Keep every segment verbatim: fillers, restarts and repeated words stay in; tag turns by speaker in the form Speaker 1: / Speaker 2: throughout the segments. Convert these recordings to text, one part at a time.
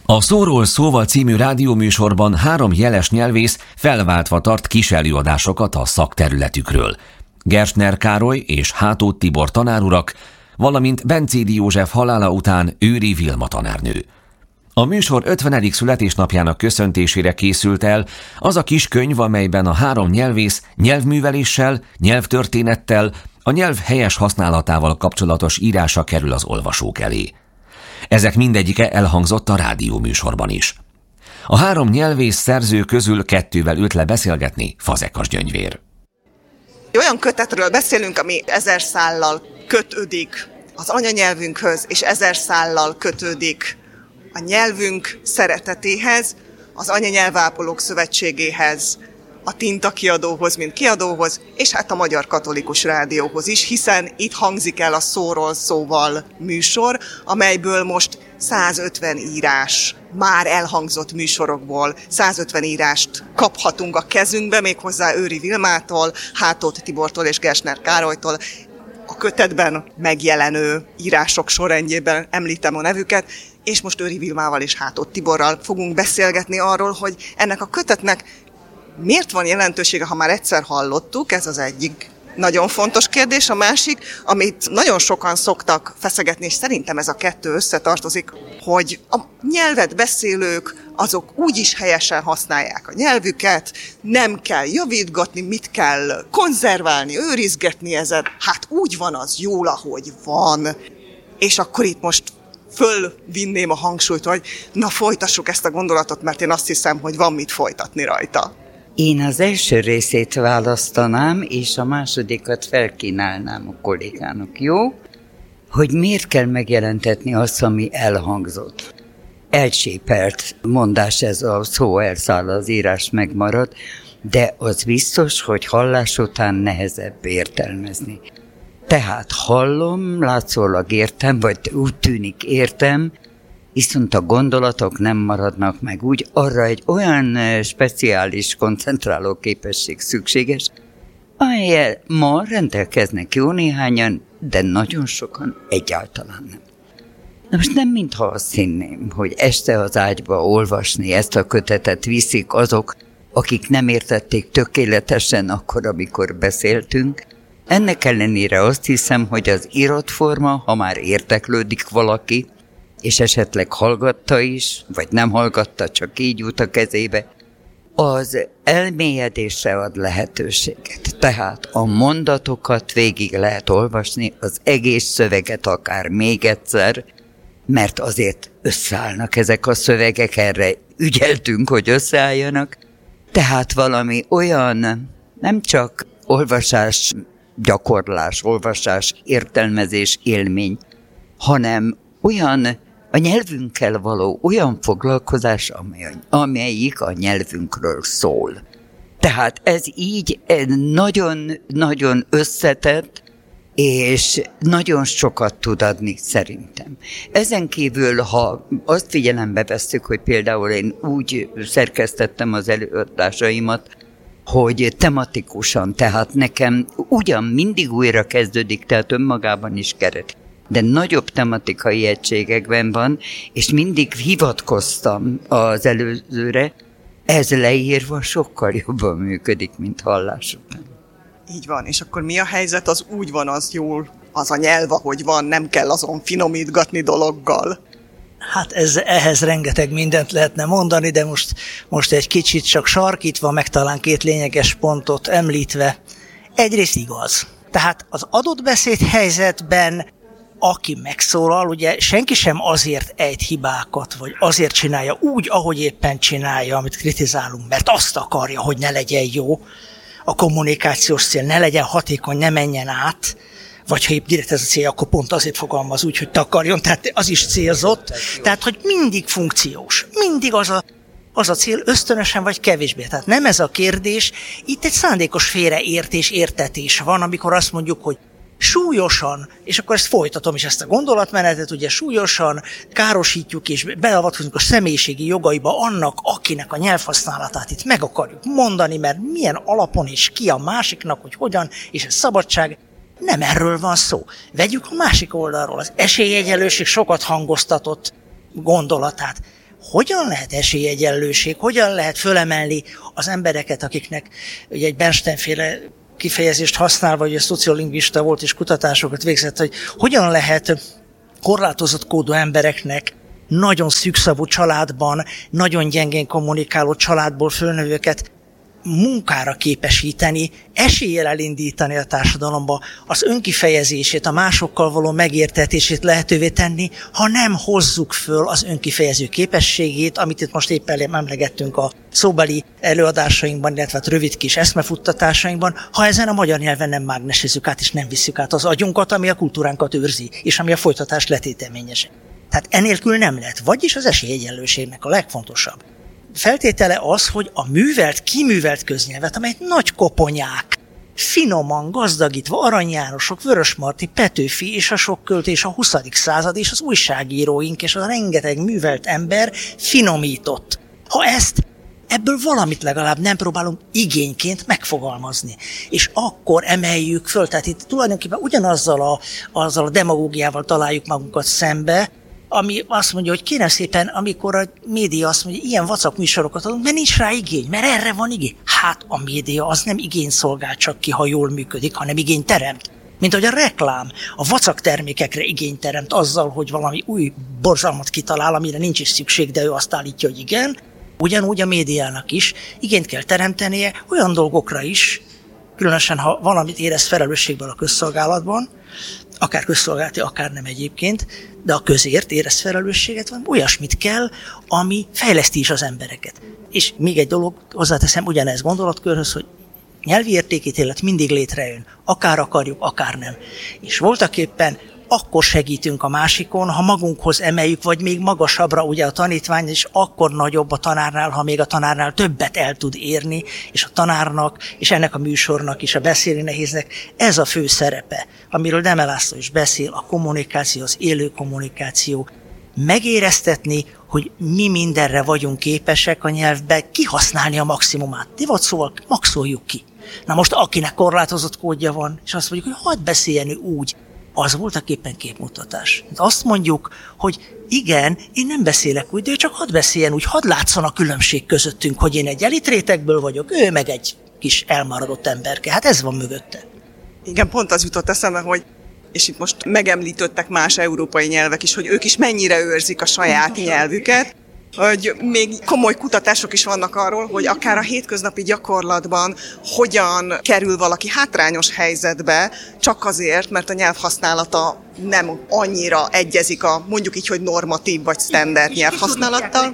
Speaker 1: A Szóról szóval című rádióműsorban három jeles nyelvész felváltva tart kiselőadásokat a szakterületükről. Gerstner Károly és Hátót Tibor tanárurak, valamint Bencédi József halála után Őri Vilma tanárnő. A műsor ötvenedik születésnapjának köszöntésére készült el az a kis könyv, amelyben a három nyelvész nyelvműveléssel, nyelvtörténettel, a nyelv helyes használatával kapcsolatos írása kerül az olvasók elé. Ezek mindegyike elhangzott a rádióműsorban is. A három nyelvész szerző közül kettővel ült le beszélgetni Fazekas Gyöngyvér.
Speaker 2: Olyan kötetről beszélünk, ami ezer szállal kötődik az anyanyelvünkhöz, és ezer szállal kötődik a nyelvünk szeretetéhez, az Anyanyelvápolók Szövetségéhez, a Tinta kiadóhoz, mint kiadóhoz, és hát a Magyar Katolikus Rádióhoz is, hiszen itt hangzik el a Szóról szóval műsor, amelyből most százötven írás, már elhangzott műsorokból százötven írást kaphatunk a kezünkbe, méghozzá Őri Vilmától, Hátót Tibortól és Gerstner Károlytól. A kötetben megjelenő írások sorrendjében említem a nevüket, és most Őri Vilmával és Hátót Tiborral fogunk beszélgetni arról, hogy ennek a kötetnek miért van jelentősége, ha már egyszer hallottuk, ez az egyik nagyon fontos kérdés. A másik, amit nagyon sokan szoktak feszegetni, és szerintem ez a kettő összetartozik, hogy a nyelvet beszélők azok úgy is helyesen használják a nyelvüket, nem kell javítgatni, mit kell konzerválni, őrizgetni ezen. Hát úgy van az jól, ahogy van. És akkor itt most fölvinném a hangsúlyt, hogy na folytassuk ezt a gondolatot, mert én azt hiszem, hogy van mit folytatni rajta.
Speaker 3: Én az első részét választanám, és a másodikat felkínálnám a kollégának, jó? Hogy miért kell megjelentetni azt, ami elhangzott. Elcsépelt mondás ez, a szó elszáll, az írás megmarad, de az biztos, hogy hallás után nehezebb értelmezni. Tehát hallom, látszólag értem, vagy úgy tűnik értem, viszont a gondolatok nem maradnak meg. Úgy arra egy olyan speciális koncentráló képesség szükséges, amellyel ma rendelkeznek jó néhányan, de nagyon sokan egyáltalán nem. Na most nem mintha azt hinném, hogy este az ágyba olvasni ezt a kötetet viszik azok, akik nem értették tökéletesen akkor, amikor beszéltünk. Ennek ellenére azt hiszem, hogy az írott forma, ha már érdeklődik valaki, és esetleg hallgatta is, vagy nem hallgatta, csak így jut a kezébe, az elmélyedésre ad lehetőséget. Tehát a mondatokat végig lehet olvasni, az egész szöveget akár még egyszer, mert azért összeállnak ezek a szövegek, erre ügyeltünk, hogy összeálljanak. Tehát valami olyan, nem csak olvasás, gyakorlás, olvasás, értelmezés, élmény, hanem olyan a nyelvünkkel való olyan foglalkozás, amely, amelyik a nyelvünkről szól. Tehát ez így nagyon-nagyon összetett, és nagyon sokat tud adni szerintem. Ezen kívül, ha azt figyelembe vesszük, hogy például én úgy szerkesztettem az előadásaimat, hogy tematikusan, tehát nekem ugyan mindig újra kezdődik, tehát önmagában is keret, de nagyobb tematikai egységekben van, és mindig hivatkoztam az előzőre, ez leírva sokkal jobban működik, mint hallás után.
Speaker 2: Így van, és akkor mi a helyzet? Az úgy van, az jól, az a nyelv, ahogy van, nem kell azon finomítgatni dologgal.
Speaker 4: Hát ez, ehhez rengeteg mindent lehetne mondani, de most, most egy kicsit csak sarkítva, meg talán két lényeges pontot említve. Egyrészt igaz. Tehát az adott beszédhelyzetben aki megszólal, ugye senki sem azért ejt hibákat, vagy azért csinálja úgy, ahogy éppen csinálja, amit kritizálunk, mert azt akarja, hogy ne legyen jó, a kommunikációs cél ne legyen hatékony, ne menjen át, vagy ha épp direkt ez a cél, akkor pont azért fogalmaz úgy, hogy takarjon, tehát az is célzott, tehát hogy mindig funkciós, mindig az a, az a cél ösztönösen vagy kevésbé. Tehát nem ez a kérdés, itt egy szándékos félreértés, értetés van, amikor azt mondjuk, hogy súlyosan, és akkor ezt folytatom is ezt a gondolatmenetet, ugye súlyosan károsítjuk és beavatkozunk a személyiségi jogaiba annak, akinek a nyelvhasználatát itt meg akarjuk mondani, mert milyen alapon és ki a másiknak, hogy hogyan, és ez szabadság. Nem erről van szó. Vegyük a másik oldalról az esélyegyenlőség sokat hangoztatott gondolatát. hogyan lehet esélyegyenlőség, hogyan lehet fölemelni az embereket, akiknek ugye egy Bernstein-féle kifejezést használva, hogy a szociolingvista volt és kutatásokat végzett, hogy hogyan lehet korlátozott kódú embereknek nagyon szűkszavú családban, nagyon gyengén kommunikáló családból fölnövőket munkára képesíteni, eséllyel elindítani a társadalomba, az önkifejezését, a másokkal való megértetését lehetővé tenni, ha nem hozzuk föl az önkifejező képességét, amit itt most éppen emlegettünk a szóbeli előadásainkban, illetve a rövid kis eszmefuttatásainkban, ha ezen a magyar nyelven nem mágnesezzük át, és nem visszük át az agyunkat, ami a kultúránkat őrzi, és ami a folytatás letéteményese. Tehát enélkül nem lehet, vagyis az esélyegyenlőségnek a legfontosabb feltétele az, hogy a művelt, kiművelt köznyelvet, amelyet nagy koponyák, finoman, gazdagítva, Arany Jánosok, Vörösmarty, Petőfi és a sok költés a huszadik század és az újságíróink és a rengeteg művelt ember finomított. Ha ezt ebből valamit legalább nem próbálunk igényként megfogalmazni. És akkor emeljük föl, tehát itt tulajdonképpen ugyanazzal a, azzal a demagógiával találjuk magunkat szembe, ami azt mondja, hogy kérem szépen, amikor a média azt mondja, hogy ilyen vacak műsorokat adunk, mert nincs rá igény, mert erre van igény. Hát a média az nem igény szolgál csak ki, ha jól működik, hanem igény teremt. Mint hogy a reklám a vacak termékekre igény teremt azzal, hogy valami új borzalmat kitalál, amire nincs is szükség, de ő azt állítja, hogy igen. Ugyanúgy a médiának is igényt kell teremtenie olyan dolgokra is, különösen ha valamit érez felelősségből a közszolgálatban, akár közszolgálati, akár nem egyébként, de a közért érez felelősséget, van, olyasmit kell, ami fejleszti is az embereket. És még egy dolog, hozzáteszem ugyanez gondolatkörhöz, hogy nyelvi értékítélet mindig létrejön, akár akarjuk, akár nem. És voltaképpen akkor segítünk a másikon, ha magunkhoz emeljük, vagy még magasabbra ugye a tanítvány, és akkor nagyobb a tanárnál, ha még a tanárnál többet el tud érni, és a tanárnak, és ennek a műsornak is, a beszélni nehéznek, ez a fő szerepe, amiről Demel László is beszél, a kommunikáció, az élő kommunikáció, megéreztetni, hogy mi mindenre vagyunk képesek a nyelvbe, kihasználni a maximumát. Divat szóval maxoljuk ki. Na most akinek korlátozott kódja van, és azt mondjuk, hogy hadd beszéljen ő úgy, az voltaképpen képmutatás. Azt mondjuk, hogy igen, én nem beszélek úgy, de ő csak hadd beszéljen úgy, hadd látszon a különbség közöttünk, hogy én egy elit rétegből vagyok, ő meg egy kis elmaradott emberke. Hát ez van mögötte.
Speaker 2: Igen, pont az jutott eszembe, hogy és itt most megemlítettek más európai nyelvek is, hogy ők is mennyire őrzik a saját nyelvüket, hogy még komoly kutatások is vannak arról, hogy akár a hétköznapi gyakorlatban hogyan kerül valaki hátrányos helyzetbe, csak azért, mert a nyelvhasználata nem annyira egyezik a mondjuk így, hogy normatív vagy standard nyelvhasználattal.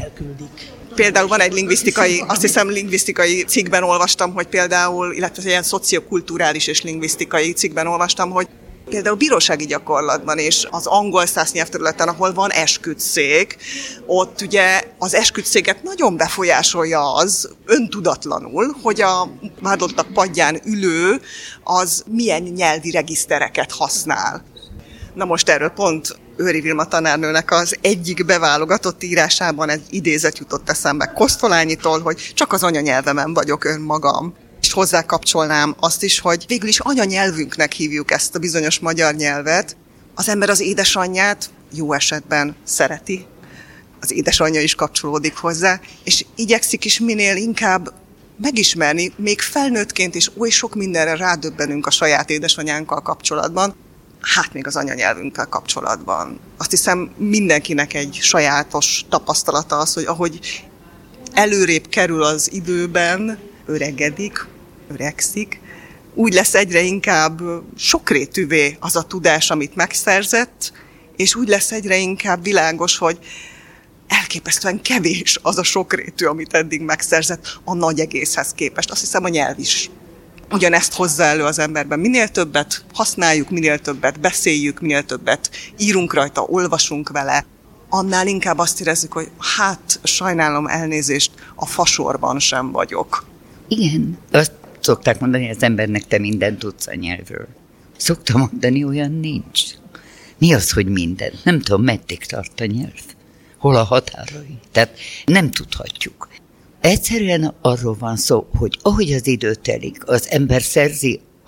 Speaker 2: Például van egy lingvisztikai, azt hiszem lingvisztikai cikkben olvastam, hogy például, illetve ilyen szociokulturális és lingvisztikai cikkben olvastam, hogy például bírósági gyakorlatban és az angol száz nyelvterületen, ahol van esküdtszék, ott ugye az esküdtszéket nagyon befolyásolja az öntudatlanul, hogy a vádlottak padján ülő az milyen nyelvi regisztereket használ. Na most erről pont Őri Vilma tanárnőnek az egyik beválogatott írásában egy idézet jutott eszembe Kosztolánnyitól, hogy csak az anyanyelvemen vagyok önmagam. És hozzákapcsolnám azt is, hogy végül is anyanyelvünknek hívjuk ezt a bizonyos magyar nyelvet. Az ember az édesanyját jó esetben szereti, az édesanyja is kapcsolódik hozzá, és igyekszik is minél inkább megismerni, még felnőttként is oly sok mindenre rádöbbenünk a saját édesanyánkkal kapcsolatban, hát még az anyanyelvünkkel kapcsolatban. Azt hiszem mindenkinek egy sajátos tapasztalata az, hogy ahogy előrébb kerül az időben, öregedik, öregszik, úgy lesz egyre inkább sokrétűvé az a tudás, amit megszerzett, és úgy lesz egyre inkább világos, hogy elképesztően kevés az a sokrétű, amit eddig megszerzett a nagy egészhez képest. Azt hiszem, a nyelv is ugyanezt hozza elő az emberben. Minél többet használjuk, minél többet beszéljük, minél többet írunk rajta, olvasunk vele, annál inkább azt érezzük, hogy hát sajnálom, elnézést, a fasorban sem vagyok.
Speaker 3: Igen, azt szokták mondani, hogy az embernek te mindent tudsz a nyelvről. Szoktam mondani, olyan nincs. Mi az, hogy minden? Nem tudom, meddig tart a nyelv. Hol a határai? Tehát nem tudhatjuk. Egyszerűen arról van szó, hogy ahogy az idő telik, az ember szerzi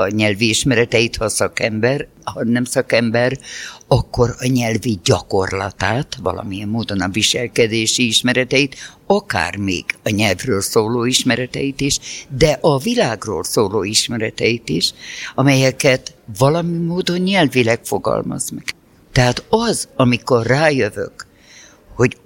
Speaker 3: a nyelvi ismereteit, ha szakember, ha nem szakember, akkor a nyelvi gyakorlatát, valamilyen módon a viselkedési ismereteit, akár még a nyelvről szóló ismereteit is, de a világról szóló ismereteit is, amelyeket valami módon nyelvileg fogalmaz meg. Tehát az, amikor rájövök, hogy